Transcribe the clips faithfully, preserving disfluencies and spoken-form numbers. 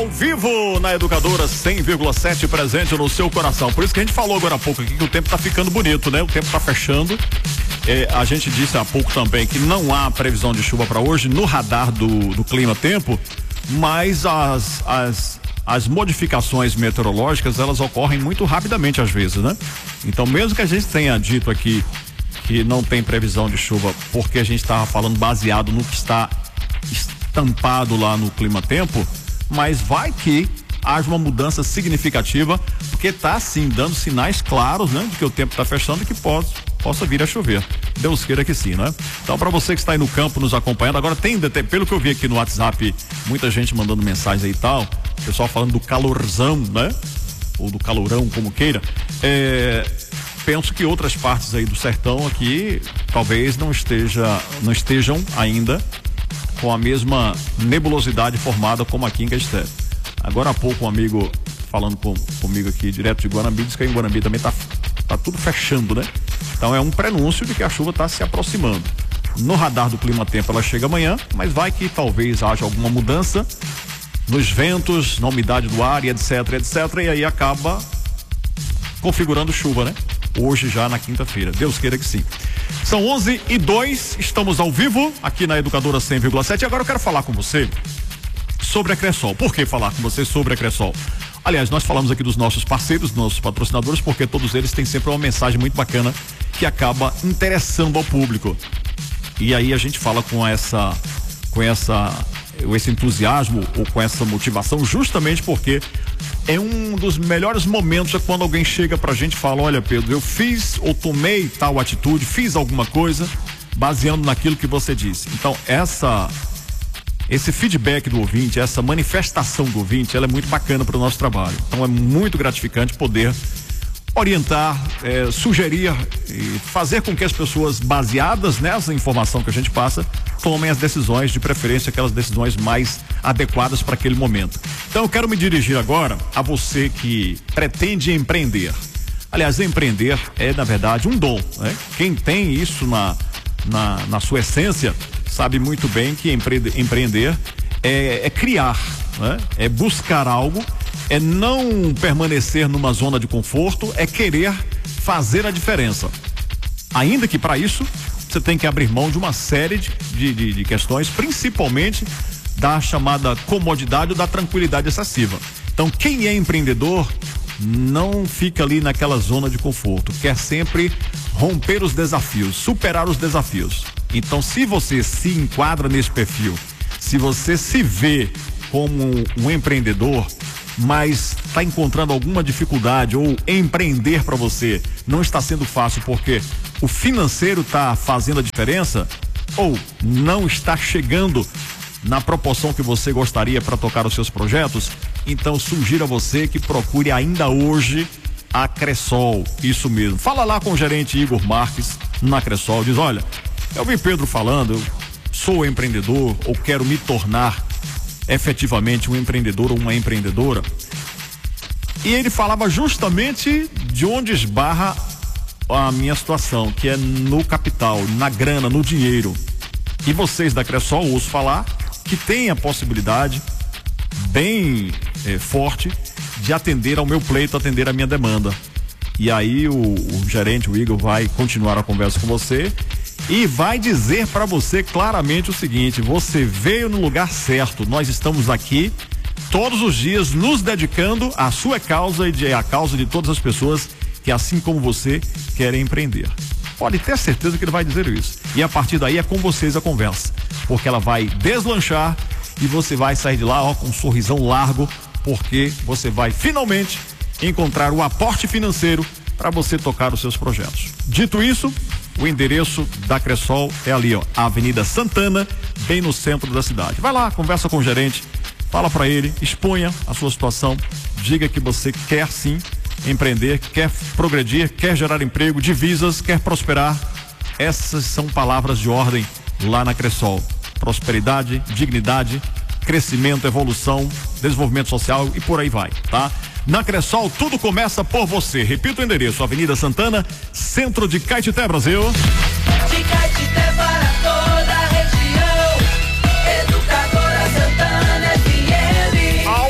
Ao vivo na Educadora cem vírgula sete, presente no seu coração. Por isso que a gente falou agora há pouco aqui que o tempo tá ficando bonito, né? O tempo tá fechando. É, a gente disse há pouco também que não há previsão de chuva para hoje no radar do, do clima tempo, mas as, as, as modificações meteorológicas, elas ocorrem muito rapidamente às vezes, né? Então, mesmo que a gente tenha dito aqui que não tem previsão de chuva, porque a gente estava falando baseado no que está estampado lá no clima tempo, mas vai que haja uma mudança significativa, porque está sim dando sinais claros, né, de que o tempo está fechando e que pode, possa vir a chover. Deus queira que sim, né? Então, para você que está aí no campo nos acompanhando, agora tem, pelo que eu vi aqui no WhatsApp, muita gente mandando mensagem aí e tal, pessoal falando do calorzão, né? Ou do calorão, como queira. É, penso que outras partes aí do sertão aqui talvez não esteja, não estejam ainda com a mesma nebulosidade formada como aqui em Caeté. Agora há pouco um amigo falando com, comigo aqui direto de Guanambi disse que aí em Guanambi também tá, tá tudo fechando, né? Então é um prenúncio de que a chuva está se aproximando. No radar do clima tempo ela chega amanhã, mas vai que talvez haja alguma mudança nos ventos, na umidade do ar e etc, etc, e aí acaba configurando chuva, né? Hoje já na quinta-feira. Deus queira que sim. São onze e dois, estamos ao vivo aqui na Educadora cem vírgula sete. E agora eu quero falar com você sobre a Cressol. Por que falar com você sobre a Cressol? Aliás, nós falamos aqui dos nossos parceiros, dos nossos patrocinadores, porque todos eles têm sempre uma mensagem muito bacana que acaba interessando ao público. E aí a gente fala com essa, com essa, esse entusiasmo ou com essa motivação, justamente porque é um dos melhores momentos é quando alguém chega pra gente e fala: olha, Pedro, eu fiz ou tomei tal atitude, fiz alguma coisa baseando naquilo que você disse. Então, essa esse feedback do ouvinte, essa manifestação do ouvinte, ela é muito bacana para o nosso trabalho. Então, é muito gratificante poder orientar, é, sugerir e fazer com que as pessoas, baseadas nessa informação que a gente passa, tomem as decisões, de preferência aquelas decisões mais adequadas para aquele momento. Então eu quero me dirigir agora a você que pretende empreender. Aliás, empreender é na verdade um dom, né? Quem tem isso na, na, na sua essência sabe muito bem que empre, empreender é, é criar, né? É buscar algo, é não permanecer numa zona de conforto, é querer fazer a diferença. Ainda que para isso você tem que abrir mão de uma série de, de, de questões, principalmente da chamada comodidade ou da tranquilidade excessiva. Então, quem é empreendedor não fica ali naquela zona de conforto, quer sempre romper os desafios, superar os desafios. Então, se você se enquadra nesse perfil, se você se vê como um empreendedor, mas está encontrando alguma dificuldade ou empreender para você não está sendo fácil porque o financeiro está fazendo a diferença ou não está chegando na proporção que você gostaria para tocar os seus projetos, então sugiro a você que procure ainda hoje a Cressol. Isso mesmo. Fala lá com o gerente Igor Marques na Cressol, diz: olha, eu vi Pedro falando, eu sou empreendedor ou quero me tornar efetivamente um empreendedor ou uma empreendedora. E ele falava justamente de onde esbarra a minha situação, que é no capital, na grana, no dinheiro. E vocês da Cressol, ouço falar que tem a possibilidade bem eh, forte de atender ao meu pleito, atender a minha demanda. E aí o, o gerente, o Igor, vai continuar a conversa com você e vai dizer para você claramente o seguinte: você veio no lugar certo. Nós estamos aqui todos os dias nos dedicando à sua causa e de, à causa de todas as pessoas que, assim como você, querem empreender. Pode ter certeza que ele vai dizer isso. E a partir daí é com vocês a conversa, porque ela vai deslanchar e você vai sair de lá, ó, com um sorrisão largo, porque você vai finalmente encontrar o aporte financeiro para você tocar os seus projetos. Dito isso, o endereço da Cressol é ali, ó, a Avenida Santana, bem no centro da cidade. Vai lá, conversa com o gerente, fala para ele, exponha a sua situação, diga que você quer sim empreender, quer progredir, quer gerar emprego, divisas, quer prosperar. Essas são palavras de ordem lá na Cressol. Prosperidade, dignidade, crescimento, evolução, desenvolvimento social e por aí vai, tá? Na Cressol, tudo começa por você. Repita o endereço: Avenida Santana, centro de Caetité, Brasil. De Caetité para toda a região, Educadora Santana F M. Ao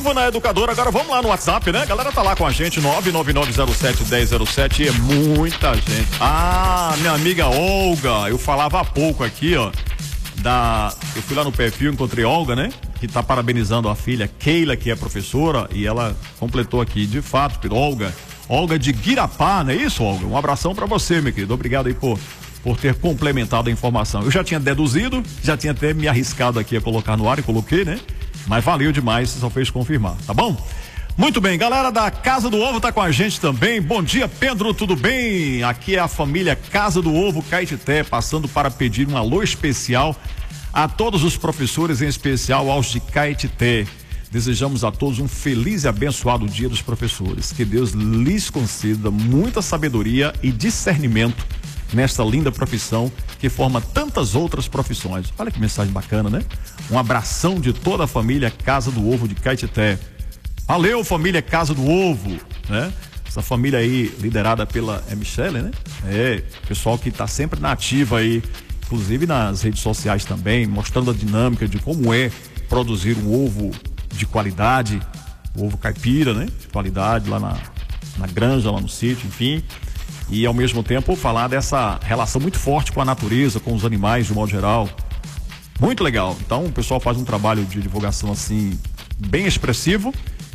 vivo na Educadora. Agora vamos lá no WhatsApp, né? A galera tá lá com a gente, nove nove nove zero sete um zero zero sete, e é muita gente. Ah, minha amiga Olga, eu falava há pouco aqui, ó, da... Eu fui lá no perfil, encontrei Olga, né? Que tá parabenizando a filha Keila, que é professora, e ela completou aqui, de fato, Olga, Olga de Guirapá, não é isso, Olga? Um abração pra você, meu querido, obrigado aí por, por ter complementado a informação. Eu já tinha deduzido, já tinha até me arriscado aqui a colocar no ar e coloquei, né? Mas valeu demais, você só fez confirmar, tá bom? Muito bem, galera da Casa do Ovo tá com a gente também. Bom dia, Pedro, tudo bem? Aqui é a família Casa do Ovo Caetité, passando para pedir um alô especial a todos os professores, em especial aos de Caetité. Desejamos a todos um feliz e abençoado dia dos professores. Que Deus lhes conceda muita sabedoria e discernimento nesta linda profissão que forma tantas outras profissões. Olha que mensagem bacana, né? Um abração de toda a família Casa do Ovo de Caetité. Valeu, família Casa do Ovo, né? Essa família aí liderada pela é Michele, né? É, pessoal que está sempre na ativa aí, inclusive nas redes sociais também, mostrando a dinâmica de como é produzir um ovo de qualidade, o ovo caipira, né? De qualidade lá na, na granja, lá no sítio, enfim. E ao mesmo tempo falar dessa relação muito forte com a natureza, com os animais de modo geral. Muito legal. Então o pessoal faz um trabalho de divulgação assim, bem expressivo.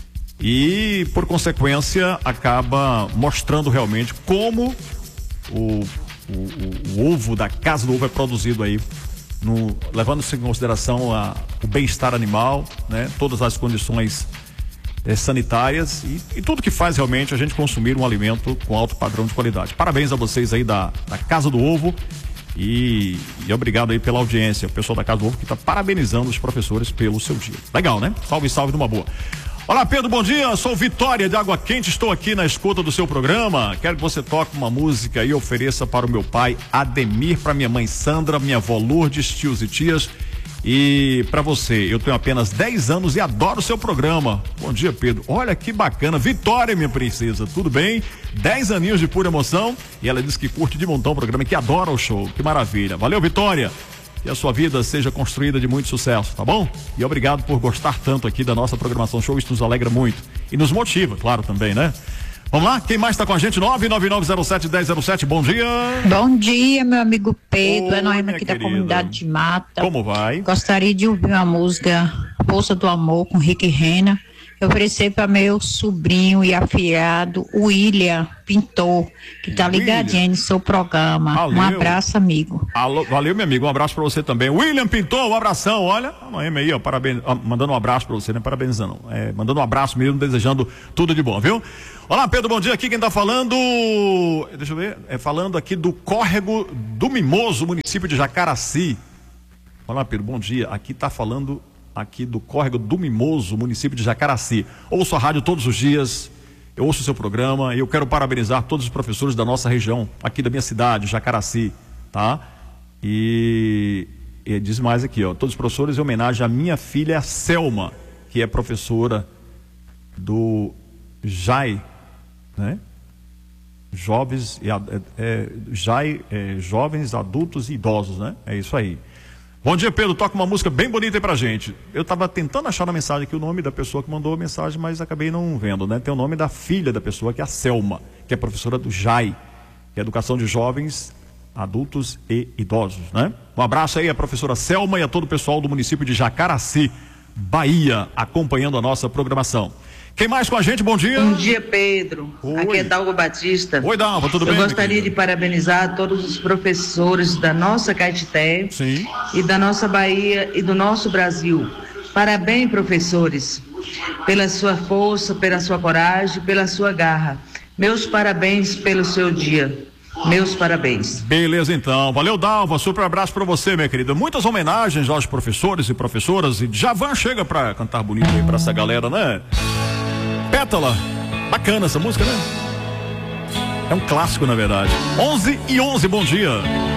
E, por consequência, acaba mostrando realmente como o, o, o, o ovo da Casa do Ovo é produzido aí, no, levando-se em consideração a, o bem-estar animal, né? Todas as condições eh, sanitárias e, e tudo que faz realmente a gente consumir um alimento com alto padrão de qualidade. Parabéns a vocês aí da, da Casa do Ovo e, e obrigado aí pela audiência, o pessoal da Casa do Ovo que está parabenizando os professores pelo seu dia. Legal, né? Salve, salve numa boa. Olá, Pedro, bom dia, sou Vitória de Água Quente, estou aqui na escuta do seu programa, quero que você toque uma música e ofereça para o meu pai Ademir, para minha mãe Sandra, minha avó Lourdes, tios e tias, e para você, eu tenho apenas dez anos e adoro o seu programa. Bom dia, Pedro, olha que bacana, Vitória, minha princesa, tudo bem? dez aninhos de pura emoção, e ela diz que curte de montão o programa, que adora o show, que maravilha, valeu, Vitória. Que a sua vida seja construída de muito sucesso, tá bom? E obrigado por gostar tanto aqui da nossa programação show, isso nos alegra muito. E nos motiva, claro, também, né? Vamos lá, quem mais está com a gente? nove nove nove zero sete um zero zero sete, bom dia. Bom dia, meu amigo Pedro, Oi, é Noema aqui querida. Da comunidade de Mata. Como vai? Gostaria de ouvir uma música Força do Amor com Rick Renner. Eu oferecer para meu sobrinho e afilhado, William Pintor, que tá ligadinho no seu programa. Valeu. Um abraço, amigo. Alô, valeu, meu amigo, um abraço para você também. William Pintor, um abração, olha, a Noemi aí, ó, parabéns, ó, mandando um abraço para você, né? Parabenizando, é, mandando um abraço mesmo, desejando tudo de bom, viu? Olá, Pedro, bom dia, aqui quem tá falando, deixa eu ver, é falando aqui do Córrego do Mimoso, município de Jacaraci. Olá, Pedro, bom dia, aqui tá falando aqui do Córrego do Mimoso, município de Jacaraci. Ouço a rádio todos os dias, eu ouço o seu programa e eu quero parabenizar todos os professores da nossa região, aqui da minha cidade, Jacaraci, tá? E, e diz mais aqui, ó, todos os professores em homenagem à minha filha Selma, que é professora do J A I, né? Jovens, é, é, J A I, é, Jovens, Adultos e Idosos, né? É isso aí. Bom dia, Pedro, toca uma música bem bonita aí pra gente. Eu tava tentando achar na mensagem aqui o nome da pessoa que mandou a mensagem, mas acabei não vendo, né? Tem o nome da filha da pessoa, que é a Selma, que é professora do J A I, que é Educação de Jovens, Adultos e Idosos, né? Um abraço aí à professora Selma e a todo o pessoal do município de Jacaraci, Bahia, acompanhando a nossa programação. Quem mais com a gente? Bom dia. Bom dia, Pedro. Oi. Aqui é Dalva Batista. Oi, Dalva, tudo Eu bem? Eu gostaria de parabenizar todos os professores da nossa Caetité Sim. e da nossa Bahia e do nosso Brasil. Parabéns, professores, pela sua força, pela sua coragem, pela sua garra. Meus parabéns pelo seu dia. Meus parabéns. Beleza, então. Valeu, Dalva. Super abraço pra você, minha querida. Muitas homenagens aos professores e professoras. E Djavan chega pra cantar bonito aí pra essa galera, né? Pétala. Bacana essa música, né? É um clássico, na verdade. onze e onze, bom dia.